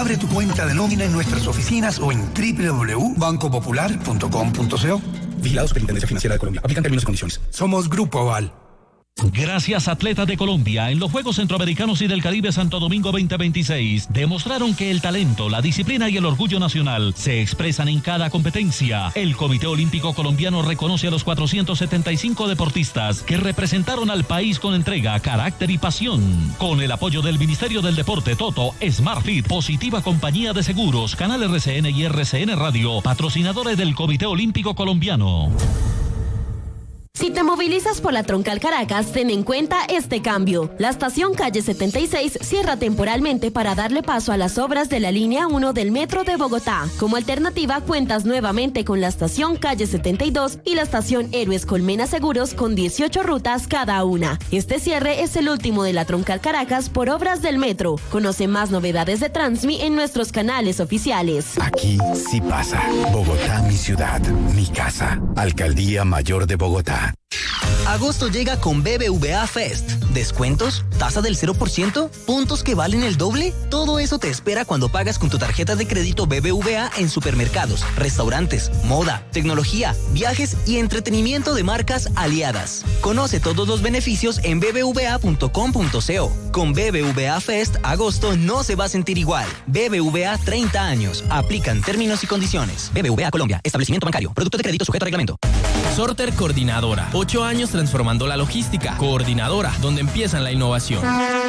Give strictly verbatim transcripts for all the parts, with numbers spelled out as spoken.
Abre tu cuenta de nómina en nuestras oficinas o en doble u doble u doble u punto banco popular punto com punto co. Vigilado Superintendencia Financiera de Colombia. Aplican términos y condiciones. Somos Grupo Aval. Gracias, atletas de Colombia, en los Juegos Centroamericanos y del Caribe Santo Domingo veinte veintiséis, demostraron que el talento, la disciplina y el orgullo nacional se expresan en cada competencia. El Comité Olímpico Colombiano reconoce a los cuatrocientos setenta y cinco deportistas que representaron al país con entrega, carácter y pasión. Con el apoyo del Ministerio del Deporte, Toto, SmartFit, Positiva Compañía de Seguros, Canal R C N y R C N Radio, patrocinadores del Comité Olímpico Colombiano. Si te movilizas por la Troncal Caracas, ten en cuenta este cambio. La estación Calle setenta y seis cierra temporalmente para darle paso a las obras de la línea uno del Metro de Bogotá. Como alternativa, cuentas nuevamente con la estación Calle setenta y dos y la estación Héroes Colmena Seguros con dieciocho rutas cada una. Este cierre es el último de la Troncal Caracas por obras del Metro. Conoce más novedades de Transmi en nuestros canales oficiales. Aquí sí pasa. Bogotá, mi ciudad, mi casa. Alcaldía Mayor de Bogotá. Agosto llega con B B V A Fest. ¿Descuentos? ¿Tasa del cero por ciento? ¿Puntos que valen el doble? Todo eso te espera cuando pagas con tu tarjeta de crédito B B V A en supermercados, restaurantes, moda, tecnología, viajes y entretenimiento de marcas aliadas. Conoce todos los beneficios en b b v a punto com punto co. Con B B V A Fest, agosto no se va a sentir igual. B B V A treinta años. Aplican términos y condiciones. B B V A Colombia. Establecimiento bancario. Producto de crédito sujeto a reglamento. Sorter Coordinadora. Ocho años transformando la logística. Coordinadora, donde empiezan la innovación.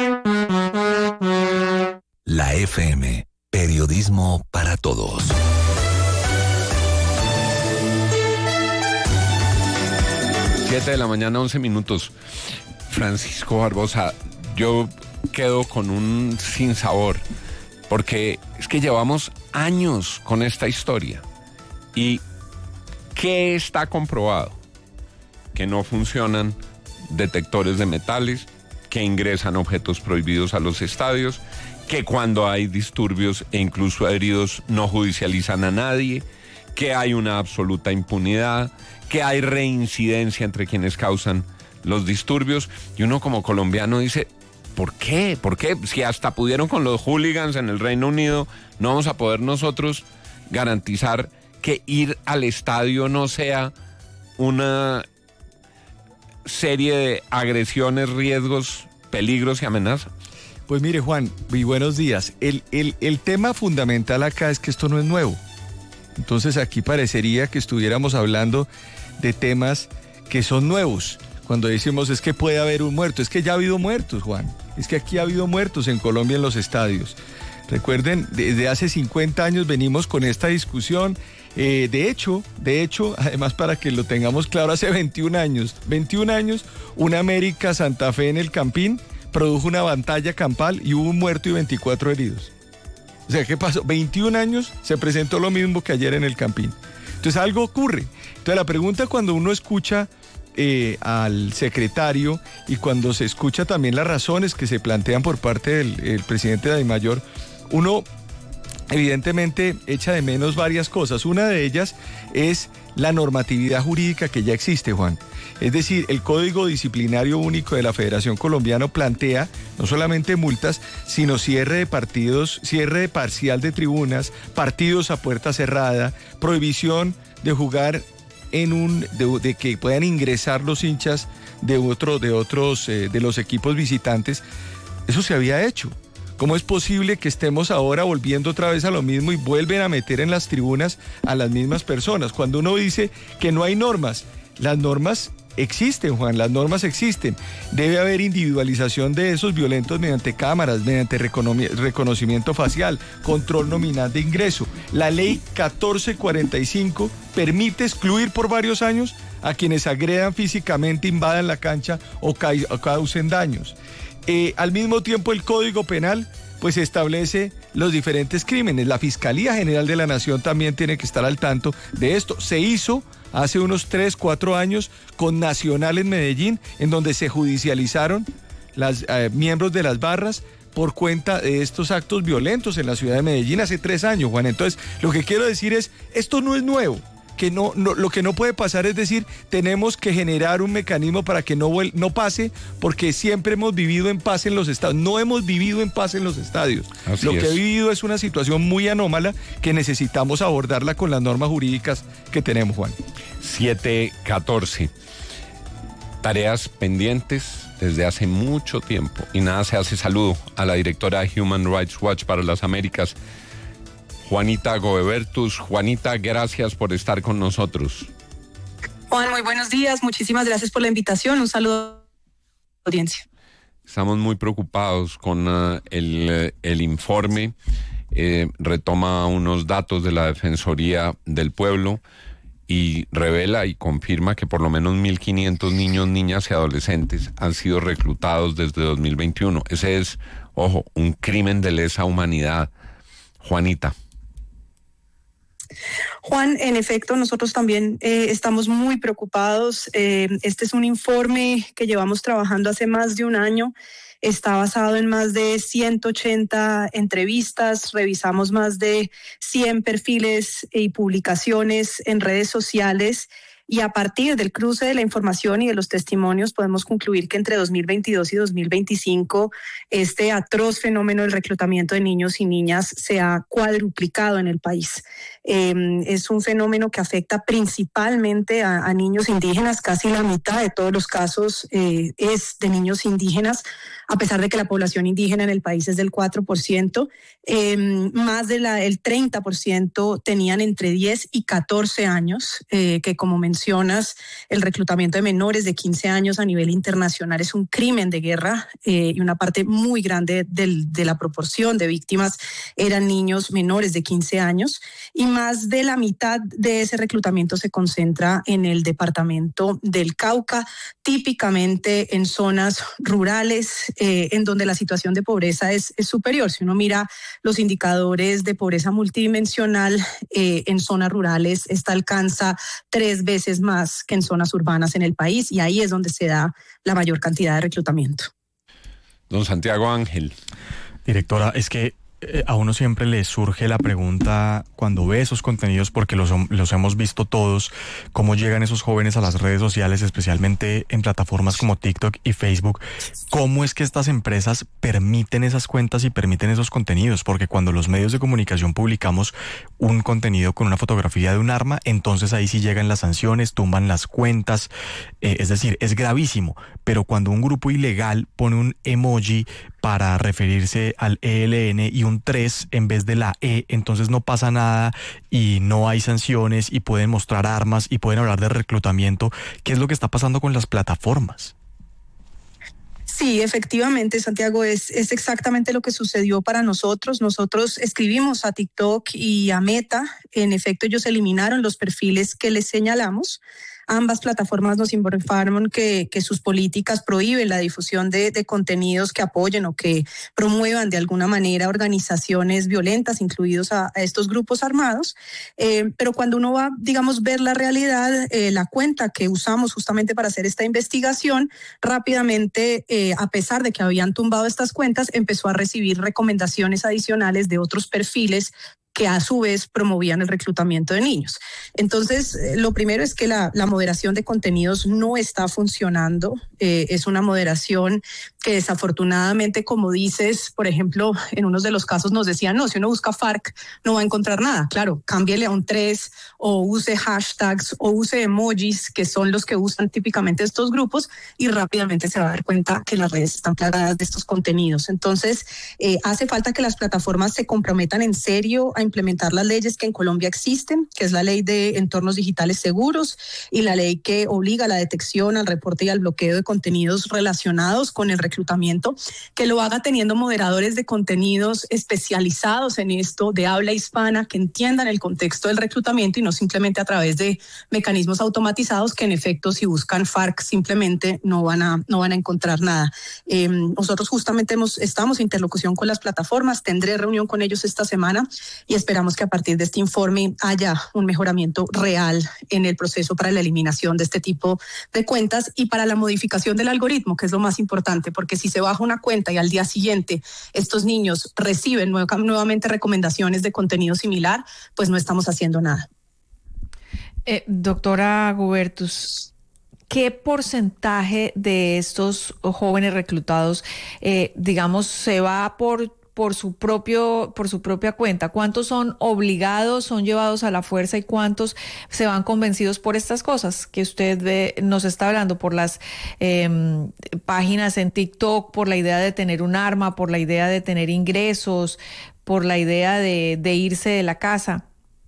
La F M. Periodismo para todos. Siete de la mañana, once minutos. Francisco Barbosa, yo quedo con un sinsabor, porque es que llevamos años con esta historia. ¿Y qué está comprobado? Que no funcionan detectores de metales, que ingresan objetos prohibidos a los estadios, que cuando hay disturbios e incluso heridos no judicializan a nadie, que hay una absoluta impunidad, que hay reincidencia entre quienes causan los disturbios, y uno como colombiano dice, ¿por qué? ¿Por qué? Si hasta pudieron con los hooligans en el Reino Unido, no vamos a poder nosotros garantizar que ir al estadio no sea una serie de agresiones, riesgos, peligros y amenazas. Pues mire, Juan, y buenos días. El, el, el tema fundamental acá es que esto no es nuevo. Entonces aquí parecería que estuviéramos hablando de temas que son nuevos. Cuando decimos es que puede haber un muerto, es que ya ha habido muertos, Juan. Es que aquí ha habido muertos en Colombia en los estadios. Recuerden, desde hace cincuenta años venimos con esta discusión. Eh, de hecho, de hecho, además para que lo tengamos claro, hace veintiún años, veintiún años, una América Santa Fe en el Campín produjo una batalla campal y hubo un muerto y veinticuatro heridos. O sea, ¿qué pasó? veintiún años se presentó lo mismo que ayer en el Campín. Entonces algo ocurre. Entonces la pregunta cuando uno escucha eh, al secretario y cuando se escucha también las razones que se plantean por parte del el presidente de Dimayor, uno evidentemente echa de menos varias cosas. Una de ellas es la normatividad jurídica que ya existe, Juan. Es decir, el Código Disciplinario Único de la Federación Colombiana plantea no solamente multas, sino cierre de partidos, cierre parcial de tribunas, partidos a puerta cerrada, prohibición de jugar en un de, de que puedan ingresar los hinchas de otro, de otros eh, de los equipos visitantes. Eso se había hecho. ¿Cómo es posible que estemos ahora volviendo otra vez a lo mismo y vuelven a meter en las tribunas a las mismas personas? Cuando uno dice que no hay normas, las normas existen, Juan, las normas existen. Debe haber individualización de esos violentos mediante cámaras, mediante recono- reconocimiento facial, control nominal de ingreso. La ley catorce cuarenta y cinco permite excluir por varios años a quienes agredan físicamente, invadan la cancha o, ca- o causen daños. Eh, al mismo tiempo el Código Penal pues establece los diferentes crímenes. La Fiscalía General de la Nación también tiene que estar al tanto de esto. Se hizo hace unos tres, cuatro años con Nacional en Medellín, en donde se judicializaron los eh, miembros de las barras por cuenta de estos actos violentos en la ciudad de Medellín hace tres años, Juan. Entonces, lo que quiero decir es, esto no es nuevo. que no, no, lo que no puede pasar es decir, tenemos que generar un mecanismo para que no, vuel- no pase, porque siempre hemos vivido en paz en los estadios. No hemos vivido en paz en los estadios. Así lo es. que he vivido es una situación muy anómala que necesitamos abordarla con las normas jurídicas que tenemos, Juan. siete catorce. Tareas pendientes desde hace mucho tiempo y nada se hace. Saludo a la directora de Human Rights Watch para las Américas, Juanita Goebertus. Juanita, gracias por estar con nosotros. Juan, muy buenos días. Muchísimas gracias por la invitación. Un saludo a la audiencia. Estamos muy preocupados con uh, el, el informe. Eh, retoma unos datos de la Defensoría del Pueblo y revela y confirma que por lo menos mil quinientos niños, niñas y adolescentes han sido reclutados desde dos mil veintiuno. Ese es, ojo, un crimen de lesa humanidad. Juanita. Juan, en efecto, nosotros también eh, estamos muy preocupados. Eh, este es un informe que llevamos trabajando hace más de un año. Está basado en más de ciento ochenta entrevistas, revisamos más de cien perfiles y publicaciones en redes sociales y a partir del cruce de la información y de los testimonios podemos concluir que entre dos mil veintidós y dos mil veinticinco este atroz fenómeno del reclutamiento de niños y niñas se ha cuadruplicado en el país. Eh, es un fenómeno que afecta principalmente a, a niños indígenas. Casi la mitad de todos los casos eh, es de niños indígenas, a pesar de que la población indígena en el país es del cuatro por ciento. Eh, más del treinta por ciento tenían entre diez y catorce años, eh, que como mencionas, el reclutamiento de menores de quince años a nivel internacional es un crimen de guerra eh, y una parte muy grande del, de la proporción de víctimas eran niños menores de quince años y más de la mitad de ese reclutamiento se concentra en el departamento del Cauca, típicamente en zonas rurales eh, en donde la situación de pobreza es, es superior. Si uno mira los indicadores de pobreza multidimensional eh, en zonas rurales, esta alcanza tres veces más que en zonas urbanas en el país y ahí es donde se da la mayor cantidad de reclutamiento. Don Santiago Ángel. Directora, es que eh, a uno siempre le surge la pregunta cuando ve esos contenidos, porque los, los hemos visto todos, cómo llegan esos jóvenes a las redes sociales, especialmente en plataformas como TikTok y Facebook. ¿Cómo es que estas empresas permiten esas cuentas y permiten esos contenidos? Porque cuando los medios de comunicación publicamos un contenido con una fotografía de un arma, entonces ahí sí llegan las sanciones, tumban las cuentas, eh, es decir, es gravísimo. Pero cuando un grupo ilegal pone un emoji para referirse al E L N y un tres en vez de la E, entonces no pasa nada y no hay sanciones y pueden mostrar armas y pueden hablar de reclutamiento. ¿Qué es lo que está pasando con las plataformas? Sí, efectivamente, Santiago, es, es exactamente lo que sucedió para nosotros. Nosotros escribimos a TikTok y a Meta. En efecto, ellos eliminaron los perfiles que les señalamos. Ambas plataformas nos informaron que, que sus políticas prohíben la difusión de, de contenidos que apoyen o que promuevan de alguna manera organizaciones violentas, incluidos a, a estos grupos armados. Eh, pero cuando uno va, digamos, ver la realidad, eh, la cuenta que usamos justamente para hacer esta investigación, rápidamente, eh, a pesar de que habían tumbado estas cuentas, empezó a recibir recomendaciones adicionales de otros perfiles que a su vez promovían el reclutamiento de niños. Entonces, eh, lo primero es que la, la moderación de contenidos no está funcionando. Eh, es una moderación que desafortunadamente, como dices, por ejemplo, en unos de los casos nos decían, no, si uno busca FARC no va a encontrar nada. Claro, cámbiele a un tres o use hashtags o use emojis, que son los que usan típicamente estos grupos, y rápidamente se va a dar cuenta que las redes están plagadas de estos contenidos. Entonces, eh, hace falta que las plataformas se comprometan en serio a implementar las leyes que en Colombia existen, que es la ley de entornos digitales seguros y la ley que obliga a la detección, al reporte y al bloqueo de contenidos relacionados con el reclutamiento, que lo haga teniendo moderadores de contenidos especializados en esto, de habla hispana, que entiendan el contexto del reclutamiento y no simplemente a través de mecanismos automatizados que en efecto si buscan FARC simplemente no van a, no van a encontrar nada. Eh, nosotros justamente hemos, estamos en interlocución con las plataformas, tendré reunión con ellos esta semana y esperamos que a partir de este informe haya un mejoramiento real en el proceso para la eliminación de este tipo de cuentas y para la modificación del algoritmo, que es lo más importante, porque si se baja una cuenta y al día siguiente estos niños reciben nuevamente recomendaciones de contenido similar, pues no estamos haciendo nada. Eh, doctora Gubertus, ¿qué porcentaje de estos jóvenes reclutados, eh, digamos, se va por por su propio por su propia cuenta? ¿Cuántos son obligados, son llevados a la fuerza y cuántos se van convencidos por estas cosas que usted ve, nos está hablando, por las eh, páginas en TikTok, por la idea de tener un arma, por la idea de tener ingresos, por la idea de, de irse de la casa?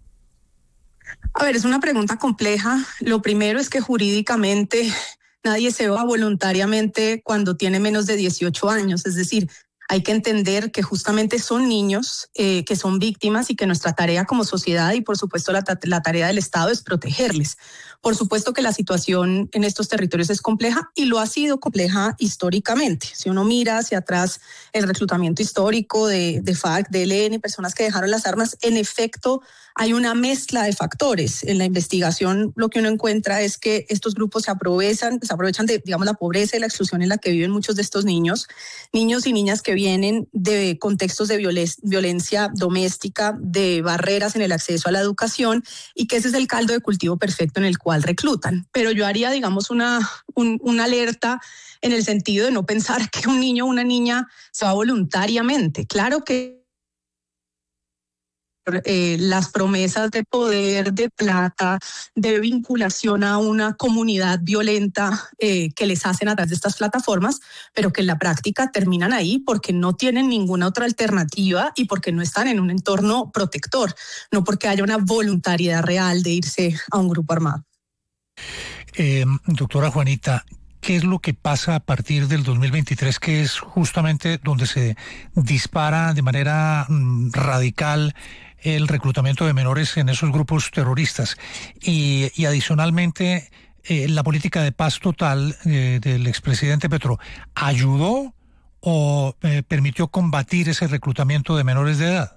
A ver, es una pregunta compleja. Lo primero es que jurídicamente nadie se va voluntariamente cuando tiene menos de dieciocho años, es decir, hay que entender que justamente son niños eh, que son víctimas y que nuestra tarea como sociedad y por supuesto la, la tarea del Estado es protegerles. Por supuesto que la situación en estos territorios es compleja y lo ha sido compleja históricamente. Si uno mira hacia atrás el reclutamiento histórico de, de FARC, de E L N, personas que dejaron las armas, en efecto hay una mezcla de factores. En la investigación lo que uno encuentra es que estos grupos se aprovechan, se aprovechan de, digamos, la pobreza y la exclusión en la que viven muchos de estos niños, niños y niñas que vienen de contextos de violen- violencia doméstica, de barreras en el acceso a la educación y que ese es el caldo de cultivo perfecto en el cual reclutan. Pero yo haría, digamos, una, un, una alerta en el sentido de no pensar que un niño o una niña se va voluntariamente. Claro que Eh, las promesas de poder, de plata, de vinculación a una comunidad violenta eh, que les hacen a través de estas plataformas, pero que en la práctica terminan ahí porque no tienen ninguna otra alternativa y porque no están en un entorno protector, no porque haya una voluntariedad real de irse a un grupo armado. Eh, doctora Juanita, ¿qué es lo que pasa a partir del dos mil veintitrés, que es justamente donde se dispara de manera mm, radical el reclutamiento de menores en esos grupos terroristas? Y, y adicionalmente, eh, la política de paz total eh, del expresidente Petro, ¿ayudó o eh, permitió combatir ese reclutamiento de menores de edad?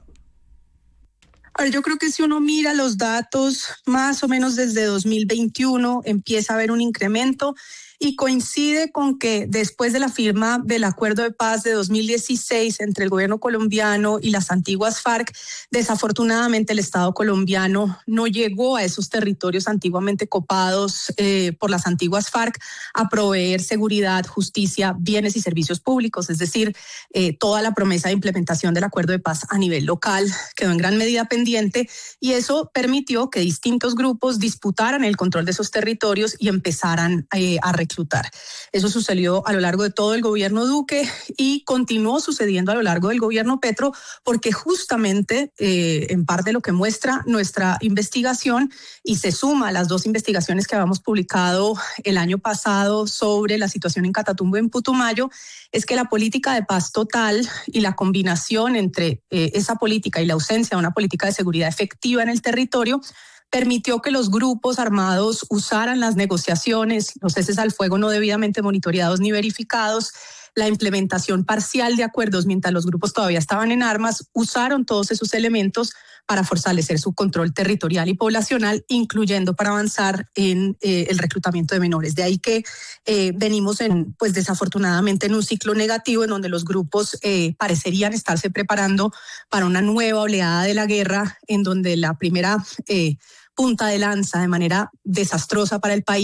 A ver, yo creo que si uno mira los datos, más o menos desde dos mil veintiuno empieza a haber un incremento y coincide con que después de la firma del acuerdo de paz de dos mil dieciséis entre el gobierno colombiano y las antiguas FARC, desafortunadamente el Estado colombiano no llegó a esos territorios antiguamente copados eh, por las antiguas FARC a proveer seguridad, justicia, bienes y servicios públicos. Es decir, eh, toda la promesa de implementación del acuerdo de paz a nivel local quedó en gran medida pendiente y eso permitió que distintos grupos disputaran el control de esos territorios y empezaran eh, a reclutar. Eso sucedió a lo largo de todo el gobierno Duque y continuó sucediendo a lo largo del gobierno Petro porque justamente eh, en parte lo que muestra nuestra investigación y se suma a las dos investigaciones que habíamos publicado el año pasado sobre la situación en Catatumbo y en Putumayo es que la política de paz total y la combinación entre eh, esa política y la ausencia de una política de seguridad efectiva en el territorio permitió que los grupos armados usaran las negociaciones, los ceses al fuego no debidamente monitoreados ni verificados, la implementación parcial de acuerdos mientras los grupos todavía estaban en armas, usaron todos esos elementos para fortalecer su control territorial y poblacional, incluyendo para avanzar en eh, el reclutamiento de menores. De ahí que eh, venimos en, pues desafortunadamente en un ciclo negativo en donde los grupos eh, parecerían estarse preparando para una nueva oleada de la guerra, en donde la primera eh, punta de lanza de manera desastrosa para el país